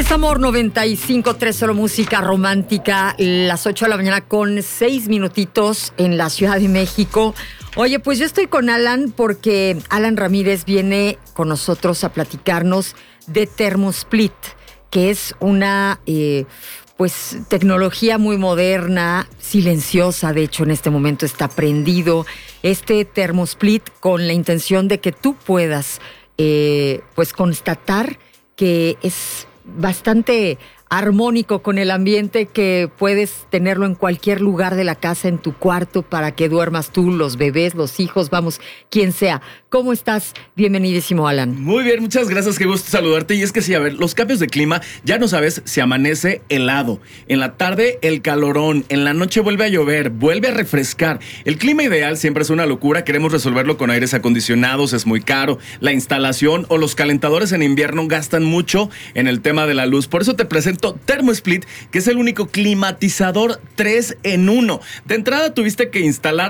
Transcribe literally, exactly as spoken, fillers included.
Es Amor noventa y cinco punto tres, solo música romántica, las ocho de la mañana con seis minutitos en la Ciudad de México. Oye, pues yo estoy con Alan porque Alan Ramírez viene con nosotros a platicarnos de ThermoSplit, que es una eh, pues tecnología muy moderna, silenciosa, de hecho en este momento está prendido este ThermoSplit con la intención de que tú puedas eh, pues constatar que es bastante armónico con el ambiente, que puedes tenerlo en cualquier lugar de la casa, en tu cuarto, para que duermas tú, los bebés, los hijos, vamos, quien sea. ¿Cómo estás? Bienvenidísimo, Alan. Muy bien, muchas gracias, qué gusto saludarte. Y es que sí, a ver, los cambios de clima, ya no sabes si amanece helado, en la tarde el calorón, en la noche vuelve a llover, vuelve a refrescar. El clima ideal siempre es una locura, queremos resolverlo con aires acondicionados, es muy caro, la instalación o los calentadores en invierno gastan mucho en el tema de la luz. Por eso te presento ThermoSplit, que es el único climatizador tres en uno. De entrada tuviste que instalar